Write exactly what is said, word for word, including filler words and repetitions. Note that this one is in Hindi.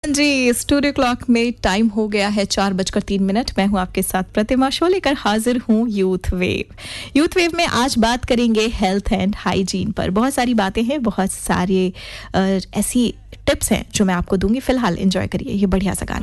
जी, स्टूडियो क्लॉक में टाइम हो गया है चार बजकर तीन मिनट। मैं हूं आपके साथ प्रतिमा, शो लेकर हाजिर हूं यूथ वेव। यूथ वेव में आज बात करेंगे हेल्थ एंड हाइजीन पर। बहुत सारी बातें हैं, बहुत सारे अ, ऐसी टिप्स हैं जो मैं आपको दूंगी। फिलहाल एंजॉय करिए ये बढ़िया सा गाना।